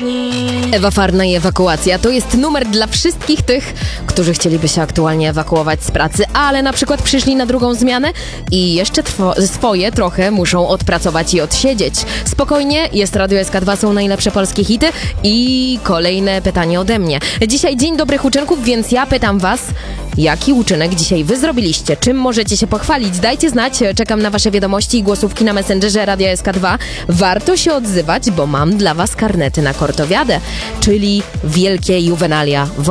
Ewa Farna i ewakuacja to jest numer dla wszystkich tych, którzy chcieliby się aktualnie ewakuować z pracy, ale na przykład przyszli na drugą zmianę i jeszcze swoje trochę muszą odpracować i odsiedzieć. Spokojnie, jest Radio SK2, są najlepsze polskie hity i kolejne pytanie ode mnie. Dzisiaj Dzień Dobrych Uczynków, więc ja pytam was, jaki uczynek dzisiaj wy zrobiliście? Czym możecie się pochwalić? Dajcie znać, czekam na wasze wiadomości i głosówki na Messengerze Radia SK2. Warto się odzywać, bo mam dla was karnety na kortowiadę, czyli wielkie juwenalia